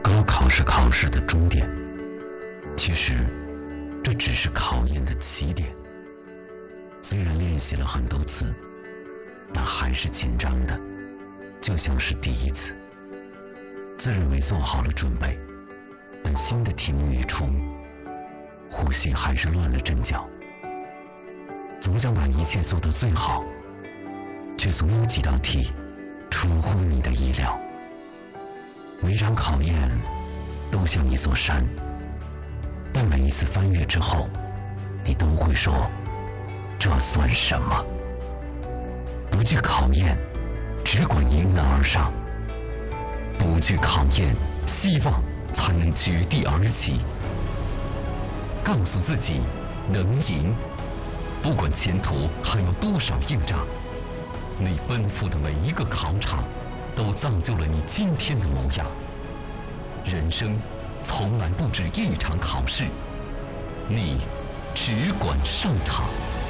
高考是考试的终点，其实这只是考验的起点。虽然练习了很多次，但还是紧张的，就像是第一次。自认为做好了准备，但新的题目一出，呼吸还是乱了阵脚。总想把一切做到最好，却总有几道题出乎你的意料。每场考验都像一座山，但每一次翻越之后，你都会说这算什么？不惧考验，只管迎难而上。不惧考验，希望才能绝地而起。告诉自己能赢，不管前途还有多少硬仗，你奔赴的每一个考场都造就了你今天的模样。人生从来不止一场考试，你只管上场。